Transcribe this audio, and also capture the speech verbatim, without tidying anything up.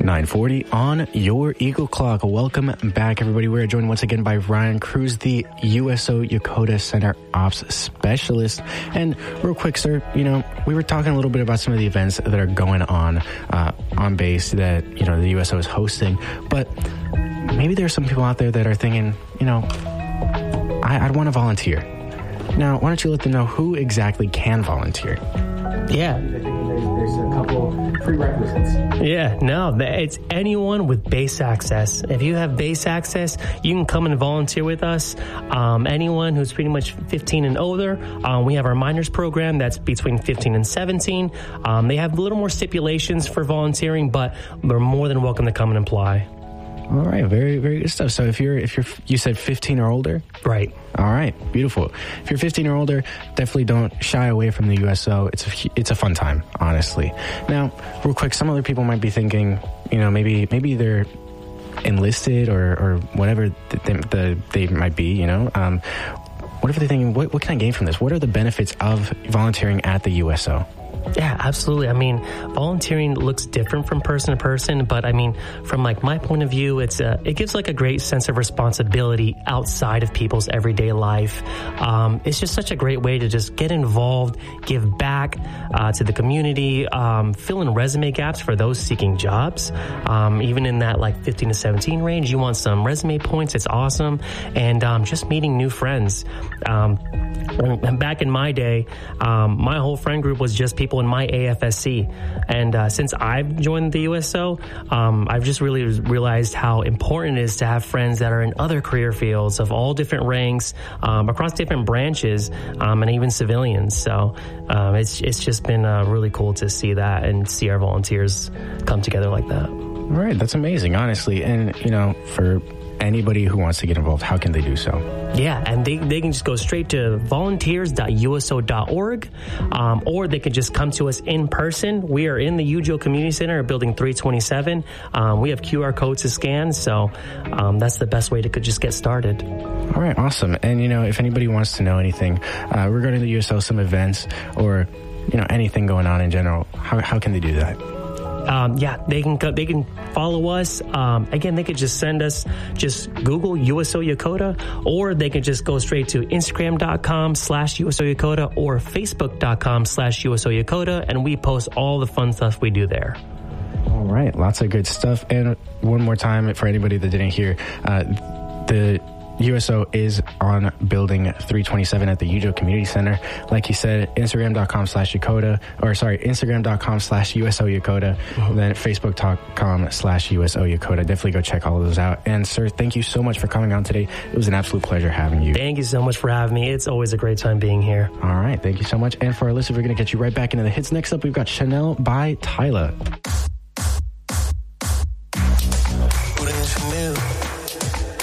nine forty on your Eagle Clock. Welcome back, everybody. We're joined once again by Ryan Cruz, the U S O Yakota Center Ops Specialist. And real quick, sir, you know, we were talking a little bit about some of the events that are going on uh, on base that, you know, the U S O is hosting. But maybe there are some people out there that are thinking, you know, I, I'd want to volunteer. Now, why don't you let them know who exactly can volunteer? Yeah. There's, there's a couple prerequisites. Yeah, no, it's anyone with base access. If you have base access, you can come and volunteer with us. Um, anyone who's pretty much fifteen and older, um, we have our minors program that's between fifteen and seventeen. Um, they have a little more stipulations for volunteering, but they're more than welcome to come and apply. All right, very, very good stuff. So if you're, if you're, you said fifteen or older? Right. All right, beautiful. If you're fifteen or older, definitely don't shy away from the U S O. It's a, it's a fun time, honestly. Now, real quick, some other people might be thinking, you know, maybe, maybe they're enlisted or, or whatever they, the, they might be, you know. Um, what if they're thinking, what, what can I gain from this? What are the benefits of volunteering at the U S O? Yeah, absolutely. I mean, volunteering looks different from person to person, but I mean, from like my point of view, it's a, it gives like a great sense of responsibility outside of people's everyday life. Um, it's just such a great way to just get involved, give back uh, to the community, um, fill in resume gaps for those seeking jobs. Um, even in that like fifteen to seventeen range, you want some resume points. It's awesome. And um, just meeting new friends. Um, and back in my day, um, my whole friend group was just people in my A F S C. And uh, since I've joined the U S O, um, I've just really realized how important it is to have friends that are in other career fields of all different ranks, um, across different branches, um, and even civilians. So um, it's it's just been uh, really cool to see that and see our volunteers come together like that. All right, that's amazing, honestly. And, you know, for anybody who wants to get involved, how can they do so? Yeah, and they, they can just go straight to volunteers dot U S O dot org, um, or they could just come to us in person. We are in the U J O Community Center, building three twenty-seven. Um, we have Q R codes to scan, so um, that's the best way to could just get started. All right, awesome. And, you know, if anybody wants to know anything uh, regarding the U S O, some events, or, you know, anything going on in general, how, how can they do that? Um, yeah, they can go, they can follow us. Um, again, they could just send us, just Google U S O Yakota, or they can just go straight to Instagram.com slash USO Yakota or Facebook.com slash USO Yakota, and we post all the fun stuff we do there. All right, lots of good stuff. And one more time for anybody that didn't hear, uh, the U S O is on building three twenty-seven at the U J O Community Center. Like he said, Instagram.com slash Yakota, or sorry, Instagram.com slash USO Yakota, mm-hmm. then Facebook.com slash USO Yakota. Definitely go check all of those out. And sir, thank you so much for coming on today. It was an absolute pleasure having you. Thank you so much for having me. It's always a great time being here. All right, thank you so much. And for our listeners, we're going to get you right back into the hits. Next up, we've got Chanel by Tyla. Chanel.